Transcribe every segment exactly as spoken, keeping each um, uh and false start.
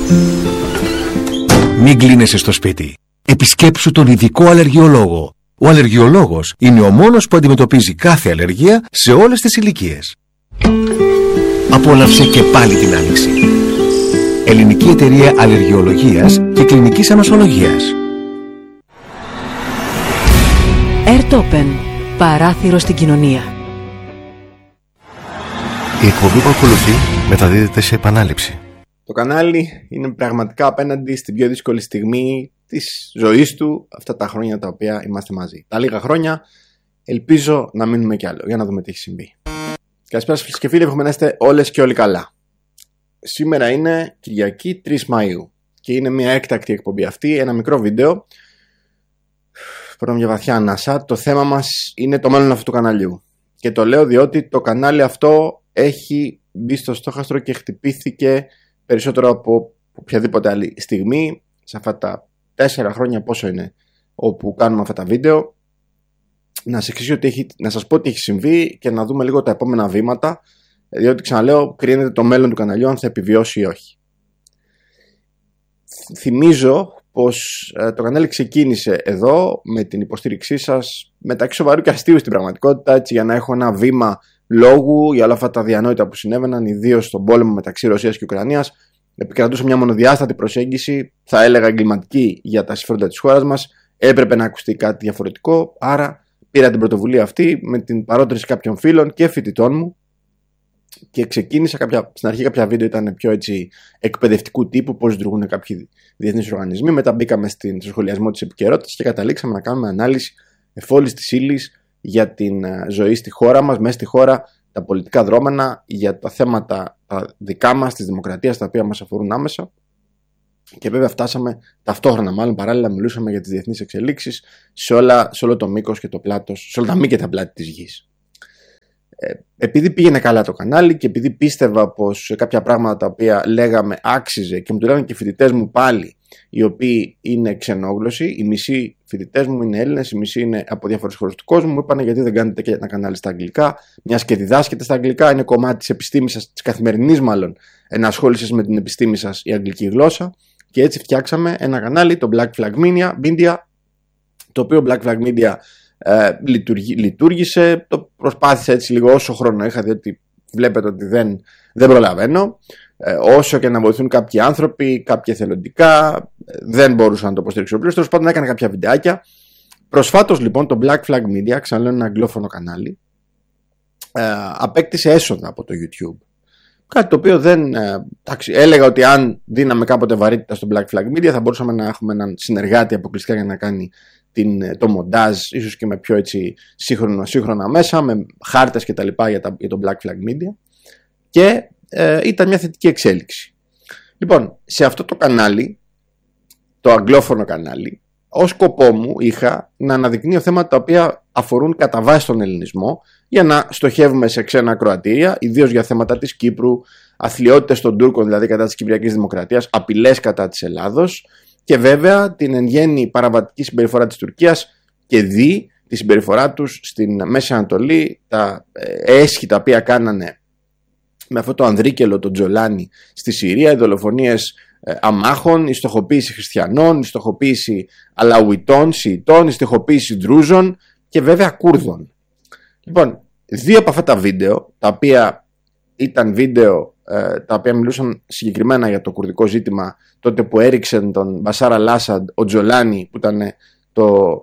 Μην κλείνεσαι στο σπίτι. Επισκέψου τον ειδικό αλλεργιολόγο. Ο αλλεργιολόγος είναι ο μόνος που αντιμετωπίζει κάθε αλλεργία σε όλες τις ηλικίες. Απόλαυσε και πάλι την άνοιξη. Ελληνική Εταιρεία Αλλεργιολογίας και Κλινικής Ανοσολογίας. Airtopen. Παράθυρο στην κοινωνία. Η εκπομπή που ακολουθεί μεταδίδεται σε επανάληψη. Το κανάλι είναι πραγματικά απέναντι στην πιο δύσκολη στιγμή της ζωής του αυτά τα χρόνια τα οποία είμαστε μαζί. Τα λίγα χρόνια ελπίζω να μείνουμε κι άλλο για να δούμε τι έχει συμβεί. Καλησπέρα σας φίλες και φίλοι, εύχομαι να είστε όλες και όλοι καλά. Σήμερα είναι Κυριακή τρεις Μαΐου και είναι μια έκτακτη εκπομπή αυτή, ένα μικρό βίντεο. Πρώτα μια βαθιά ανάσα. Το θέμα μας είναι το μέλλον αυτού του καναλιού. Και το λέω διότι το κανάλι αυτό έχει μπει στο στόχαστρο και χτυπήθηκε περισσότερο από οποιαδήποτε άλλη στιγμή σε αυτά τα τέσσερα χρόνια, πόσο είναι, όπου κάνουμε αυτά τα βίντεο. Να σας εξηγήσω ότι έχει, να σας πω τι έχει συμβεί και να δούμε λίγο τα επόμενα βήματα, διότι ξαναλέω κρίνεται το μέλλον του καναλιού αν θα επιβιώσει ή όχι. Θυμίζω πως ε, το κανάλι ξεκίνησε εδώ με την υποστήριξή σας, μεταξύ σοβαρού και αστείου στην πραγματικότητα, έτσι, για να έχω ένα βήμα λόγου για όλα αυτά τα διανόητα που συνέβαιναν, ιδίως στον πόλεμο μεταξύ Ρωσίας και Ουκρανίας. Επικρατούσε μια μονοδιάστατη προσέγγιση, θα έλεγα εγκληματική, για τα συμφέροντα της χώρας μας. Έπρεπε να ακουστεί κάτι διαφορετικό, άρα πήρα την πρωτοβουλία αυτή με την παρότριση κάποιων φίλων και φοιτητών μου και ξεκίνησα κάποια, στην αρχή κάποια βίντεο ήταν πιο έτσι εκπαιδευτικού τύπου, πώς λειτουργούν κάποιοι διεθνείς οργανισμοί. Μετά μπήκαμε στην, στο σχολιασμό της επικαιρότητας και καταλήξαμε να κάνουμε ανάλυση εφόλης της ύλης για την ζωή στη χώρα μας, μέσα στη χώρα, τα πολιτικά δρόμενα, για τα θέματα τα δικά μας, της δημοκρατίας, τα οποία μας αφορούν άμεσα. Και βέβαια φτάσαμε ταυτόχρονα, μάλλον παράλληλα, μιλούσαμε για τις διεθνείς εξελίξεις σε, όλα, σε όλο το μήκος και το πλάτος, σε όλα τα μήκη και τα πλάτη της γης. Ε, επειδή πήγαινε καλά το κανάλι και επειδή πίστευα πως σε κάποια πράγματα τα οποία λέγαμε άξιζε και μου το λέγανε και οι φοιτητές μου πάλι, οι οποίοι είναι ξενόγλωσσοι, οι μισοί φοιτητές μου είναι Έλληνες, οι μισοί είναι από διάφορες χώρες του κόσμου, μου είπανε γιατί δεν κάνετε και ένα κανάλι στα αγγλικά, μιας και διδάσκετε στα αγγλικά, είναι κομμάτι της επιστήμης σας, της καθημερινής μάλλον ενασχόλησης με την επιστήμη σας η αγγλική γλώσσα. Και έτσι φτιάξαμε ένα κανάλι, το Black Flag Media, το οποίο Black Flag Media ε, λειτουργεί, λειτουργήσε, το προσπάθησα έτσι λίγο όσο χρόνο είχα, διότι βλέπετε ότι δεν, δεν προλαβαίνω. Ε, όσο και να βοηθούν κάποιοι άνθρωποι, κάποιοι εθελοντικά, δεν μπορούσα να το υποστηρίξω πλήρως. Τέλος πάντων, έκανα κάποια βιντεάκια. Προσφάτως λοιπόν το Black Flag Media, ξαναλέω ένα αγγλόφωνο κανάλι, ε, απέκτησε έσοδα από το YouTube. Κάτι το οποίο δεν. Ε, τάξη, έλεγα ότι αν δίναμε κάποτε βαρύτητα στο Black Flag Media θα μπορούσαμε να έχουμε έναν συνεργάτη αποκλειστικά για να κάνει την, το μοντάζ, ίσως και με πιο έτσι σύγχρονα, σύγχρονα μέσα, με χάρτες και τα λοιπά για, τα, για το Black Flag Media. Και ε, ήταν μια θετική εξέλιξη. Λοιπόν, σε αυτό το κανάλι, το αγγλόφωνο κανάλι, ως σκοπό μου είχα να αναδεικνύω θέματα τα οποία αφορούν κατά βάση τον ελληνισμό, για να στοχεύουμε σε ξένα ακροατήρια, ιδίως για θέματα της Κύπρου, αθλιότητες των Τούρκων, δηλαδή κατά της Κυπριακής Δημοκρατίας, απειλές κατά της Ελλάδος και βέβαια την εν γέννη παραβατική συμπεριφορά της Τουρκίας και δι τη συμπεριφορά τους στην Μέση Ανατολή, τα έσχη τα οποία κάνανε με αυτό το ανδρίκελο, τον Τζολάνι στη Συρία, οι δολοφονίες αμάχων, η στοχοποίηση χριστιανών, η στοχοποίηση Αλαουιτών, Σιητών, η στοχοποίηση Δρούζων και βέβαια Κούρδων. Λοιπόν, δύο από αυτά τα βίντεο, τα οποία ήταν βίντεο ε, τα οποία μιλούσαν συγκεκριμένα για το κουρδικό ζήτημα, τότε που έριξε τον Μπασάρ Αλ-Άσαντ, ο Τζολάνι, που ήταν το,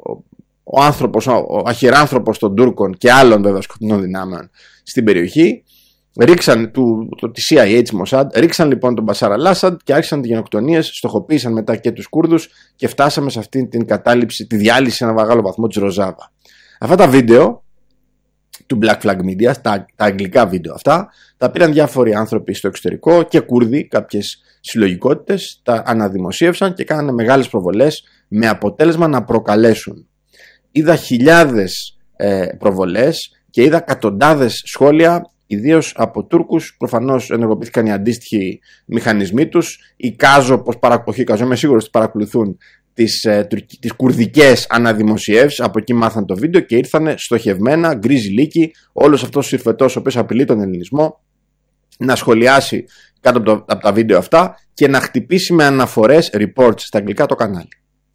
ο, άνθρωπος, ο αχυράνθρωπος των Τούρκων και άλλων βέβαια σκοτεινών δυνάμεων στην περιοχή, ρίξαν του, το, τη σι άι έι της Μοσάντ, ρίξαν λοιπόν τον Μπασάρ Αλ-Άσαντ και άρχισαν τις γενοκτονίες, στοχοποίησαν μετά και τους Κούρδους και φτάσαμε σε αυτή την κατάληψη, τη διάλυση σε ένα μεγάλο βαθμό της Ροζάβα. Αυτά τα βίντεο του Black Flag Media, τα, τα αγγλικά βίντεο αυτά, τα πήραν διάφοροι άνθρωποι στο εξωτερικό και Κούρδοι, κάποιες συλλογικότητες, τα αναδημοσίευσαν και κάνανε μεγάλες προβολές με αποτέλεσμα να προκαλέσουν. Είδα χιλιάδες ε, προβολές και είδα εκατοντάδες σχόλια, ιδίως από Τούρκους. Προφανώς ενεργοποιήθηκαν οι αντίστοιχοι μηχανισμοί τους. Εικάζω πως παρακολουθούν, είμαι σίγουρος ότι παρακολουθούν τις, ε, τις κουρδικές αναδημοσιεύσεις, από εκεί μάθαν το βίντεο και ήρθανε στοχευμένα, γκρίζι λύκη, όλος αυτός ο συρφετός ο οποίος απειλεί τον ελληνισμό, να σχολιάσει κάτω από, το, από τα βίντεο αυτά και να χτυπήσει με αναφορές reports στα αγγλικά το κανάλι.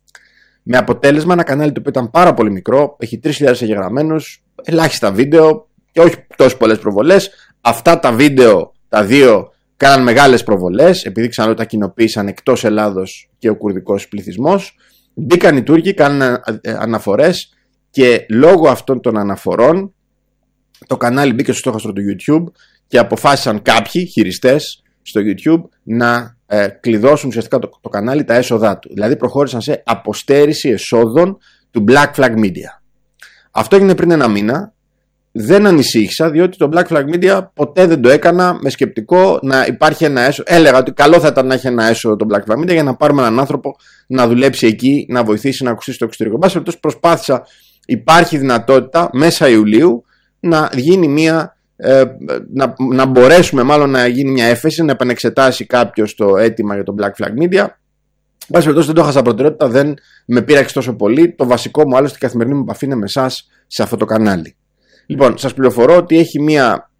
Με αποτέλεσμα ένα κανάλι το οποίο ήταν πάρα πολύ μικρό, έχει τρεις χιλιάδες εγγεγραμμένους, ελάχιστα βίντεο και όχι τόσο πολλές προβολές. Αυτά τα βίντεο, τα δύο, κάναν μεγάλες προβολές, επειδή ξαναλέω τα κοινοποίησαν εκτός Ελλάδος και ο κουρδικός πληθυσμός. Μπήκαν οι Τούρκοι, κάναν αναφορές και λόγω αυτών των αναφορών το κανάλι μπήκε στο στόχαστρο του YouTube και αποφάσισαν κάποιοι χειριστές στο YouTube να ε, κλειδώσουν ουσιαστικά το, το κανάλι τα έσοδά του. Δηλαδή προχώρησαν σε αποστέρηση εσόδων του Black Flag Media. Αυτό έγινε πριν ένα μήνα. Δεν ανησύχησα, διότι το Black Flag Media ποτέ δεν το έκανα με σκεπτικό να υπάρχει ένα έσοδο. Έλεγα ότι καλό θα ήταν να έχει ένα έσοδο το Black Flag Media για να πάρουμε έναν άνθρωπο να δουλέψει εκεί, να βοηθήσει να ακουστεί στο εξωτερικό. Εν πάση περιπτώσει, προσπάθησα, υπάρχει δυνατότητα μέσα Ιουλίου να γίνει μια. Ε, να, να μπορέσουμε μάλλον να γίνει μια έφεση, να επανεξετάσει κάποιος το αίτημα για το Black Flag Media. Εν πάση περιπτώσει, δεν το είχα σαν προτεραιότητα, δεν με πείραξε τόσο πολύ. Το βασικό μου, άλλωστε, η καθημερινή μου επαφή είναι με εσάς σε αυτό το κανάλι. Λοιπόν, σας πληροφορώ ότι έχει μια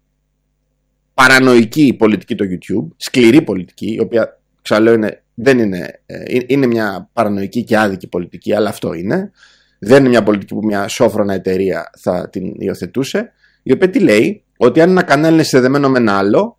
παρανοϊκή πολιτική το YouTube, σκληρή πολιτική, η οποία, ξαναλέω, είναι, δεν είναι, είναι μια παρανοϊκή και άδικη πολιτική, αλλά αυτό είναι. Δεν είναι μια πολιτική που μια σόφρονα εταιρεία θα την υιοθετούσε, η οποία τι λέει, ότι αν ένα κανάλι είναι συνδεδεμένο με ένα άλλο,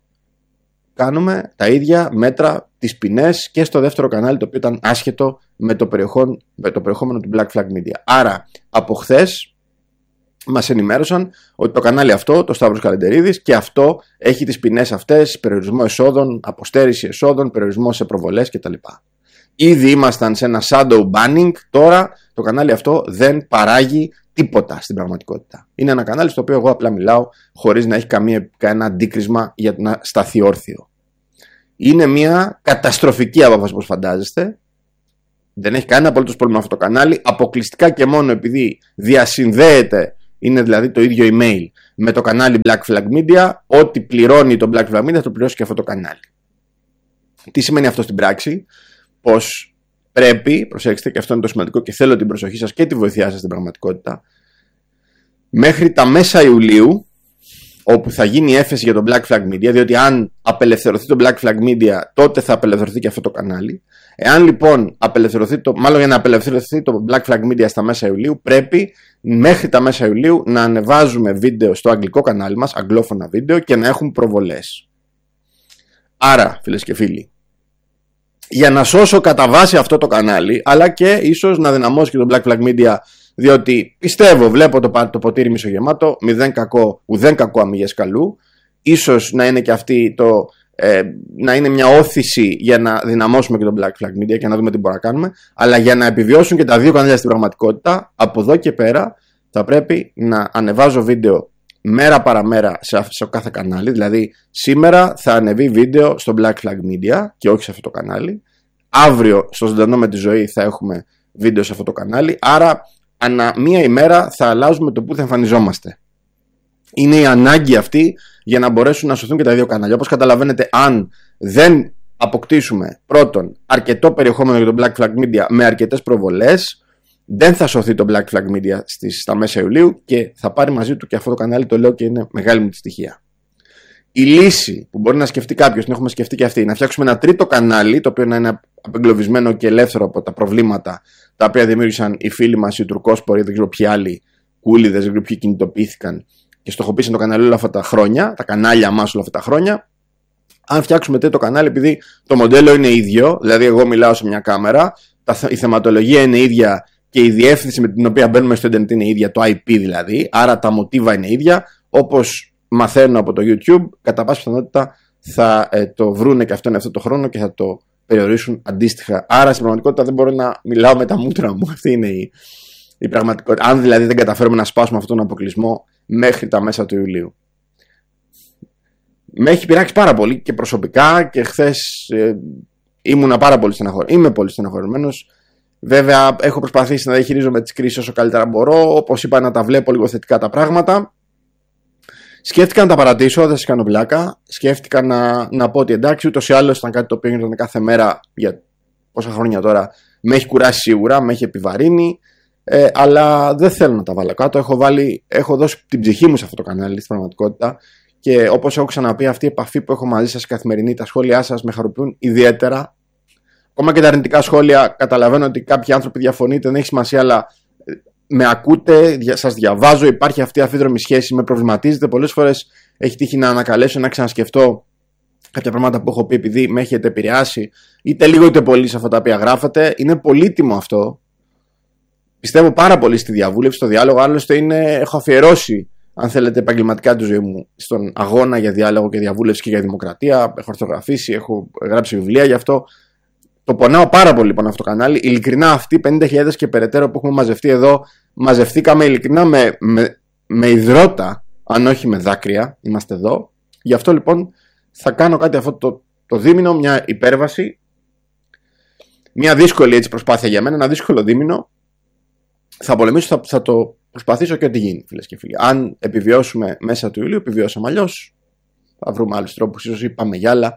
κάνουμε τα ίδια μέτρα, τις ποινές και στο δεύτερο κανάλι, το οποίο ήταν άσχετο με το περιεχόμενο, με το περιεχόμενο του Black Flag Media. Άρα, από χθες μας ενημέρωσαν ότι το κανάλι αυτό, το Σταύρος Καλεντερίδης, και αυτό έχει τις ποινές αυτές, περιορισμό εσόδων, αποστέρηση εσόδων, περιορισμό σε προβολές κτλ. Ήδη ήμασταν σε ένα shadow banning, τώρα το κανάλι αυτό δεν παράγει τίποτα στην πραγματικότητα. Είναι ένα κανάλι στο οποίο εγώ απλά μιλάω χωρίς να έχει καμία, κανένα αντίκρισμα για να σταθεί όρθιο. Είναι μια καταστροφική απόφαση, όπως φαντάζεστε. Δεν έχει κανένα απολύτως πρόβλημα αυτό το κανάλι, αποκλειστικά και μόνο επειδή διασυνδέεται, είναι δηλαδή το ίδιο email με το κανάλι Black Flag Media. Ό,τι πληρώνει το Black Flag Media θα το πληρώσει και αυτό το κανάλι. Τι σημαίνει αυτό στην πράξη? Πως πρέπει, προσέξτε, και αυτό είναι το σημαντικό και θέλω την προσοχή σας και τη βοήθειά σας στην πραγματικότητα, μέχρι τα μέσα Ιουλίου, όπου θα γίνει η έφεση για το Black Flag Media, διότι αν απελευθερωθεί το Black Flag Media, τότε θα απελευθερωθεί και αυτό το κανάλι. Εάν λοιπόν απελευθερωθεί το, μάλλον για να απελευθερωθεί το Black Flag Media στα μέσα Ιουλίου, πρέπει μέχρι τα μέσα Ιουλίου να ανεβάζουμε βίντεο στο αγγλικό κανάλι μας, αγγλόφωνα βίντεο, και να έχουν προβολές. Άρα, φίλες και φίλοι, για να σώσω κατά βάση αυτό το κανάλι, αλλά και ίσως να δυναμώσει και το Black Flag Media, διότι πιστεύω, βλέπω το, το ποτήρι μισογεμάτο, μηδέν κακό, ουδέν κακό αμυγές καλού, ίσως να είναι και αυτή το, ε, να είναι μια όθηση για να δυναμώσουμε και το Black Flag Media και να δούμε τι μπορούμε να κάνουμε, αλλά για να επιβιώσουν και τα δύο κανάλια στην πραγματικότητα, από εδώ και πέρα θα πρέπει να ανεβάζω βίντεο μέρα παραμέρα σε, σε κάθε κανάλι. Δηλαδή σήμερα θα ανεβεί βίντεο στο Black Flag Media και όχι σε αυτό το κανάλι. Αύριο στο Ζωντανό με τη Ζωή θα έχουμε βίντεο σε αυτό το κανάλι. Άρα ανά μία ημέρα θα αλλάζουμε το που θα εμφανιζόμαστε. Είναι η ανάγκη αυτή για να μπορέσουν να σωθούν και τα δύο κανάλια. Όπως καταλαβαίνετε, αν δεν αποκτήσουμε πρώτον αρκετό περιεχόμενο για το Black Flag Media με αρκετές προβολές, δεν θα σωθεί το Black Flag Media στις, στα μέσα Ιουλίου και θα πάρει μαζί του και αυτό το κανάλι, το λέω και είναι μεγάλη μου τη στοιχεία. Η λύση που μπορεί να σκεφτεί κάποιος, την έχουμε σκεφτεί και αυτή, να φτιάξουμε ένα τρίτο κανάλι, το οποίο να είναι απεγκλωβισμένο και ελεύθερο από τα προβλήματα τα οποία δημιούργησαν οι φίλοι μας, οι τουρκόσποροι, δεν ξέρω ποιοι άλλοι κούλιδες, δεν ξέρω ποιοι κινητοποιήθηκαν και στοχοποίησαν το κανάλι όλα αυτά τα χρόνια, τα κανάλια μας όλα αυτά τα χρόνια. Αν φτιάξουμε τρίτο κανάλι, επειδή το μοντέλο είναι ίδιο, δηλαδή εγώ μιλάω σε μια κάμερα, η θεματολογία είναι ίδια και η διεύθυνση με την οποία μπαίνουμε στο ίντερνετ είναι ίδια, το άι πι δηλαδή, άρα τα μοτίβα είναι ίδια, όπως μαθαίνω από το YouTube, κατά πάσα πιθανότητα θα ε, το βρούνε και αυτό είναι αυτό το χρόνο και θα το περιορίσουν αντίστοιχα. Άρα στην πραγματικότητα δεν μπορώ να μιλάω με τα μούτρα μου. Αυτή είναι η, η πραγματικότητα. Αν δηλαδή δεν καταφέρουμε να σπάσουμε αυτόν τον αποκλεισμό μέχρι τα μέσα του Ιουλίου. Με έχει πειράξει πάρα πολύ και προσωπικά και χθες ε, ήμουνα πάρα πολύ στεναχωρημένος. Είμαι πολύ στεναχωρημένος. Βέβαια έχω προσπαθήσει να διαχειρίζομαι τις κρίσεις όσο καλύτερα μπορώ. Όπως είπα, να τα βλέπω λίγο θετικά τα πράγματα. Σκέφτηκα να τα παρατήσω, δεν σας κάνω πλάκα. Σκέφτηκα να, να πω ότι εντάξει, ούτως ή άλλως ήταν κάτι το οποίο γίνεται κάθε μέρα για πόσα χρόνια τώρα. Με έχει κουράσει σίγουρα, με έχει επιβαρύνει. Ε, αλλά δεν θέλω να τα βάλω κάτω. Έχω, βάλει, έχω δώσει την ψυχή μου σε αυτό το κανάλι στην πραγματικότητα και όπως έχω ξαναπεί, αυτή η επαφή που έχω μαζί σας καθημερινή, τα σχόλιά σας με χαροποιούν ιδιαίτερα. Ακόμα και τα αρνητικά σχόλια, καταλαβαίνω ότι κάποιοι άνθρωποι διαφωνείτε, δεν έχει σημασία, αλλά με ακούτε, σας διαβάζω, υπάρχει αυτή η αμφίδρομη σχέση, με προβληματίζετε. Πολλές φορές έχει τύχει να ανακαλέσω, να ξανασκεφτώ κάποια πράγματα που έχω πει, επειδή με έχετε επηρεάσει, είτε λίγο είτε πολύ σε αυτά τα οποία γράφετε. Είναι πολύτιμο αυτό. Πιστεύω πάρα πολύ στη διαβούλευση, στο διάλογο. Άλλωστε, είναι, έχω αφιερώσει, αν θέλετε, επαγγελματικά τη ζωή μου στον αγώνα για διάλογο και διαβούλευση και για δημοκρατία. Έχω ορθογραφήσει, έχω γράψει βιβλία γι' αυτό. Το πονάω πάρα πολύ λοιπόν αυτό το κανάλι. Ειλικρινά, αυτοί οι πενήντα χιλιάδες και περαιτέρω που έχουμε μαζευτεί εδώ, μαζευτήκαμε ειλικρινά με, με, με υδρότα, αν όχι με δάκρυα. Είμαστε εδώ. Γι' αυτό λοιπόν θα κάνω κάτι αυτό το, το δίμηνο, μια υπέρβαση. Μια δύσκολη έτσι προσπάθεια για μένα, ένα δύσκολο δίμηνο. Θα πολεμήσω, θα, θα το προσπαθήσω και ό,τι γίνει, φίλες και φίλοι. Αν επιβιώσουμε μέσα του Ιουλίου, επιβιώσαμε. Αλλιώς θα βρούμε άλλους τρόπους, ίσως ή πάμε για άλλα.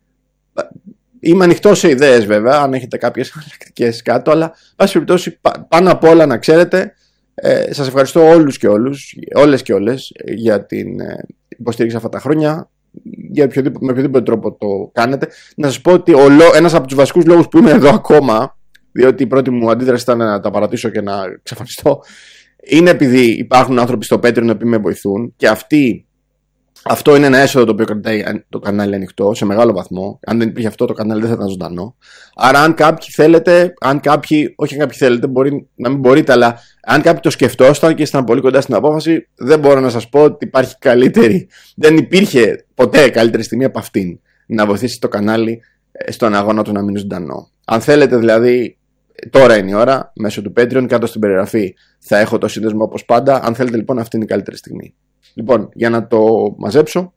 Είμαι ανοιχτό σε ιδέες βέβαια, αν έχετε κάποιες εναλλακτικές κάτω, αλλά πάση περιπτώσει, πάνω απ' όλα να ξέρετε, ε, σας ευχαριστώ όλους και όλους, όλες και όλες για την ε, υποστήριξη αυτά τα χρόνια, για οποιοδήποτε, με οποιοδήποτε τρόπο το κάνετε. Να σας πω ότι ο, ένας από τους βασικούς λόγους που είμαι εδώ ακόμα, διότι η πρώτη μου αντίδραση ήταν να τα παρατήσω και να εξαφανιστώ, είναι επειδή υπάρχουν άνθρωποι στο Patreon οι οποίοι με βοηθούν και αυτοί. Αυτό είναι ένα έσοδο το οποίο κρατάει το κανάλι ανοιχτό σε μεγάλο βαθμό. Αν δεν υπήρχε αυτό, το κανάλι δεν θα ήταν ζωντανό. Άρα, αν κάποιοι θέλετε, αν κάποιοι, όχι αν κάποιοι θέλετε, μπορεί να μην μπορείτε, αλλά αν κάποιοι το σκεφτόσταν και ήσταν πολύ κοντά στην απόφαση, δεν μπορώ να σας πω ότι υπάρχει καλύτερη. Δεν υπήρχε ποτέ καλύτερη στιγμή από αυτήν να βοηθήσει το κανάλι στον αγώνα του να μείνει ζωντανό. Αν θέλετε, δηλαδή, τώρα είναι η ώρα, μέσω του Patreon, κάτω στην περιγραφή θα έχω το σύνδεσμο όπως πάντα. Αν θέλετε, λοιπόν, αυτή είναι η καλύτερη στιγμή. Λοιπόν, για να το μαζέψω,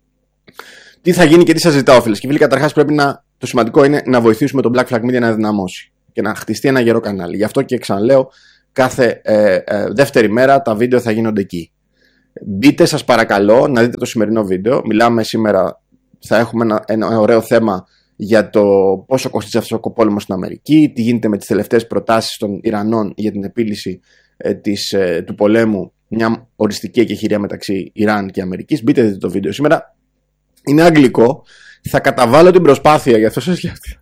τι θα γίνει και τι σας ζητάω, φίλες και φίλοι. Καταρχάς, πρέπει να, το σημαντικό είναι να βοηθήσουμε τον Black Flag Media να δυναμώσει και να χτιστεί ένα γερό κανάλι. Γι' αυτό και ξαναλέω, κάθε ε, ε, δεύτερη μέρα τα βίντεο θα γίνονται εκεί. Μπείτε, σας παρακαλώ, να δείτε το σημερινό βίντεο. Μιλάμε σήμερα, θα έχουμε ένα, ένα ωραίο θέμα για το πόσο κοστίζει αυτός ο πόλεμος στην Αμερική, τι γίνεται με τις τελευταίες προτάσεις των Ιρανών για την επίλυση ε, της, ε, του πολέμου. Μια οριστική εκεχηρία μεταξύ Ιράν και Αμερικής. Μπείτε δείτε το βίντεο σήμερα. Είναι αγγλικό. Θα καταβάλω την προσπάθεια, γι' αυτό σας σκέφτηκα.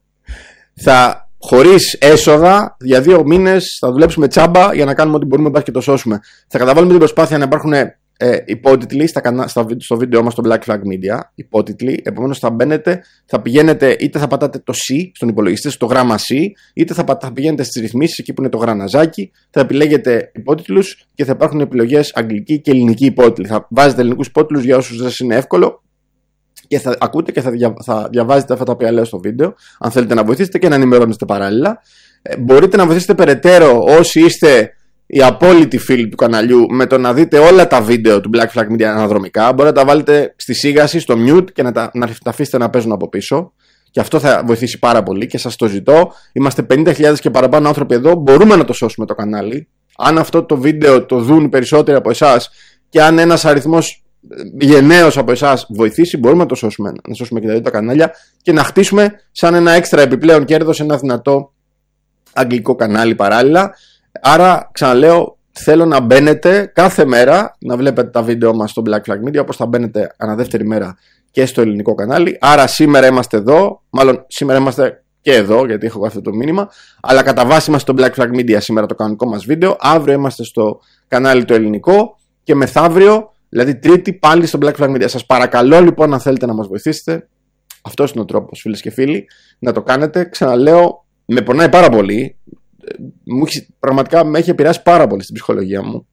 Θα, χωρίς έσοδα, για δύο μήνες θα δουλέψουμε τσάμπα για να κάνουμε ό,τι μπορούμε και το σώσουμε. Θα καταβάλουμε την προσπάθεια να υπάρχουν ε, υπότιτλοι στα, στα, στο βίντεο μας στο Black Flag Media. Υπότιτλοι. Επομένως θα μπαίνετε, θα πηγαίνετε, είτε θα πατάτε το C στον υπολογιστή, στο γράμμα C, είτε θα, θα πηγαίνετε στις ρυθμίσεις εκεί που είναι το γραναζάκι, θα επιλέγετε υπότιτλους και θα υπάρχουν επιλογές αγγλική και ελληνική υπότιτλοι. Θα βάζετε ελληνικούς υπότιτλους για όσους δεν σας είναι εύκολο και θα ακούτε και θα, δια, θα διαβάζετε αυτά τα οποία λέω στο βίντεο, αν θέλετε να βοηθήσετε και να ενημερώνεστε παράλληλα. Ε, μπορείτε να βοηθήσετε περαιτέρω όσοι είστε οι απόλυτοι φίλοι του καναλιού με το να δείτε όλα τα βίντεο του Black Flag Media αναδρομικά. Μπορείτε να τα βάλετε στη σίγαση, στο mute και να τα, να τα αφήσετε να παίζουν από πίσω. Και αυτό θα βοηθήσει πάρα πολύ και σας το ζητώ. Είμαστε πενήντα χιλιάδες και παραπάνω άνθρωποι εδώ. Μπορούμε να το σώσουμε το κανάλι. Αν αυτό το βίντεο το δουν περισσότεροι από εσάς και αν ένας αριθμός γενναίος από εσάς βοηθήσει, μπορούμε να το σώσουμε. Να σώσουμε και τα δύο τα κανάλια και να χτίσουμε σαν ένα έξτρα επιπλέον κέρδος ένα δυνατό αγγλικό κανάλι παράλληλα. Άρα, ξαναλέω, θέλω να μπαίνετε κάθε μέρα, να βλέπετε τα βίντεο μας στο Black Flag Media, όπως θα μπαίνετε ανά δεύτερη μέρα και στο ελληνικό κανάλι. Άρα, σήμερα είμαστε εδώ, μάλλον σήμερα είμαστε και εδώ, γιατί έχω αυτό το μήνυμα, αλλά κατά βάση είμαστε στο Black Flag Media σήμερα το κανονικό μας βίντεο. Αύριο είμαστε στο κανάλι το ελληνικό και μεθαύριο, δηλαδή Τρίτη, πάλι στο Black Flag Media. Σας παρακαλώ λοιπόν, αν θέλετε να μας βοηθήσετε, αυτός είναι ο τρόπος, φίλες και φίλοι, να το κάνετε. Ξαναλέω, με πονάει πάρα πολύ. Μου έχει, πραγματικά με έχει επηρεάσει πάρα πολύ στην ψυχολογία μου.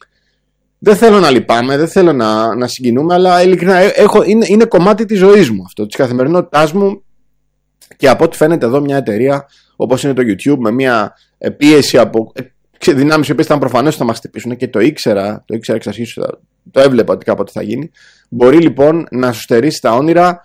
Δεν θέλω να λυπάμαι, δεν θέλω να, να συγκινούμε, αλλά ειλικρινά έχω, είναι, είναι κομμάτι της ζωής μου αυτό, της καθημερινότητάς μου. Και από ό,τι φαίνεται εδώ μια εταιρεία όπως είναι το YouTube, με μια πίεση από δυνάμεις οι οποίες ήταν προφανές ότι θα μας χτυπήσουν και το ήξερα, το ήξερα εξ αρχής, το έβλεπα ότι κάποτε θα γίνει. Μπορεί λοιπόν να σου στερήσει τα όνειρα.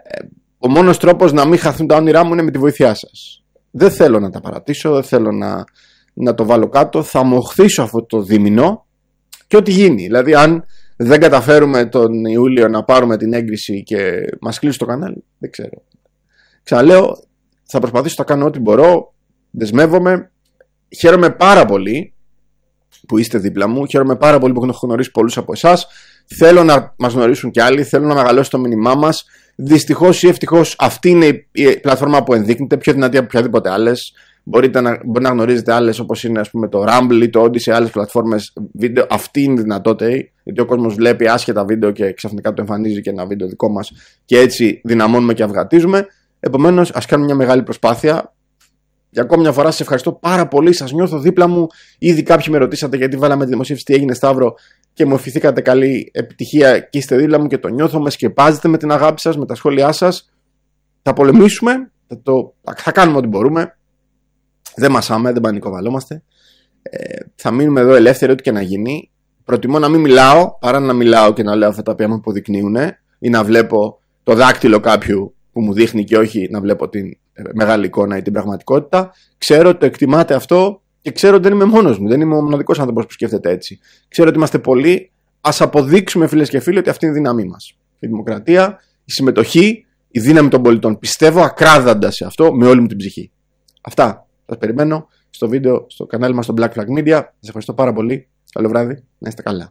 Ο μόνος τρόπος να μην χαθούν τα όνειρά μου είναι με τη βοήθειά σας. Δεν θέλω να τα παρατήσω, δεν θέλω να, να το βάλω κάτω. Θα μοχθήσω αυτό το δίμηνο και ό,τι γίνει. Δηλαδή, αν δεν καταφέρουμε τον Ιούλιο να πάρουμε την έγκριση και μας κλείσει το κανάλι, δεν ξέρω. Ξαναλέω, θα προσπαθήσω να κάνω ό,τι μπορώ. Δεσμεύομαι. Χαίρομαι πάρα πολύ που είστε δίπλα μου. Χαίρομαι πάρα πολύ που έχω γνωρίσει πολλούς από εσάς. Θέλω να μας γνωρίσουν κι άλλοι, θέλω να μεγαλώσει το μήνυμά μας. Δυστυχώς ή ευτυχώς αυτή είναι η πλατφόρμα που ενδείκνυται, πιο δυνατή από οποιαδήποτε άλλες. Μπορείτε να, μπορεί να γνωρίζετε άλλες όπως είναι, ας πούμε, το Rumble ή το Odyssey, άλλες πλατφόρμες βίντεο. Αυτή είναι η δυνατότητα, γιατί ο κόσμος βλέπει άσχετα βίντεο και ξαφνικά το εμφανίζει και ένα βίντεο δικό μας και έτσι δυναμώνουμε και αυγατίζουμε. Επομένως, ας κάνουμε μια μεγάλη προσπάθεια. Για ακόμη μια φορά σας ευχαριστώ πάρα πολύ. Σας νιώθω δίπλα μου. Ήδη κάποιοι με ρωτήσατε γιατί βάλαμε τη δημοσίευση, τι έγινε, Σταύρο, και μου ευχηθήκατε καλή επιτυχία και είστε δίπλα μου και το νιώθω. Με σκεπάζετε με την αγάπη σας, με τα σχόλιά σας. Θα πολεμήσουμε, θα, το, θα κάνουμε ό,τι μπορούμε. Δεν μασάμε, δεν πανικοβαλόμαστε. Ε, θα μείνουμε εδώ ελεύθεροι, ό,τι και να γίνει. Προτιμώ να μην μιλάω παρά να μιλάω και να λέω αυτά τα οποία με υποδεικνύουν ή να βλέπω το δάκτυλο κάποιου που μου δείχνει και όχι να βλέπω την μεγάλη εικόνα ή την πραγματικότητα. Ξέρω ότι το εκτιμάτε αυτό και ξέρω ότι δεν είμαι μόνος μου. Δεν είμαι ο μοναδικός άνθρωπος που σκέφτεται έτσι. Ξέρω ότι είμαστε πολλοί. Ας αποδείξουμε, φίλες και φίλοι, ότι αυτή είναι η δύναμή μας. Η δημοκρατία, η συμμετοχή, η δύναμη των πολιτών. Πιστεύω ακράδαντα σε αυτό με όλη μου την ψυχή. Αυτά. Σας περιμένω στο βίντεο, στο κανάλι μας στο Black Flag Media. Σας ευχαριστώ πάρα πολύ. Καλό βράδυ. Να είστε καλά.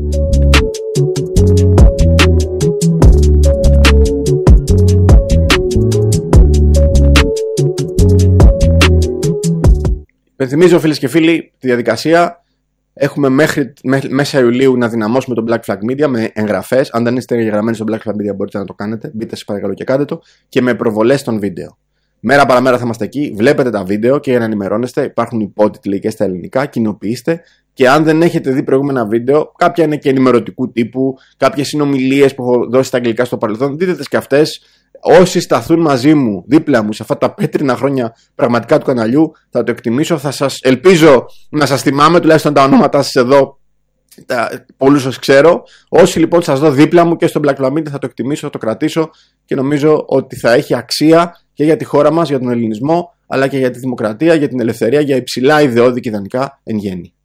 Υπενθυμίζω, φίλες και φίλοι, τη διαδικασία. Έχουμε μέχρι μέσα Ιουλίου να δυναμώσουμε το Black Flag Media με εγγραφές. Αν δεν είστε εγγεγραμμένοι στο Black Flag Media, μπορείτε να το κάνετε. Μπείτε, σας παρακαλώ, και κάντε το. Και με προβολές των βίντεο. Μέρα παραμέρα θα είμαστε εκεί. Βλέπετε τα βίντεο και για να ενημερώνεστε, υπάρχουν υπότιτλοι και στα ελληνικά. Κοινοποιήστε. Και αν δεν έχετε δει προηγούμενα βίντεο, κάποια είναι και ενημερωτικού τύπου, κάποιες συνομιλίες που έχω δώσει στα αγγλικά στο παρελθόν. Δείτε τις και αυτές. Όσοι σταθούν μαζί μου, δίπλα μου, σε αυτά τα πέτρινα χρόνια πραγματικά του καναλιού, θα το εκτιμήσω. Θα σας ελπίζω να σας θυμάμαι τουλάχιστον τα ονόματά σας εδώ. Πολλούς σας ξέρω. Όσοι λοιπόν σας δω δίπλα μου και στο Black Flag Media, θα το εκτιμήσω, θα το κρατήσω και νομίζω ότι θα έχει αξία και για τη χώρα μας, για τον ελληνισμό, αλλά και για τη δημοκρατία, για την ελευθερία, για υψηλά ιδεώδη και ιδανικά εν γέννη.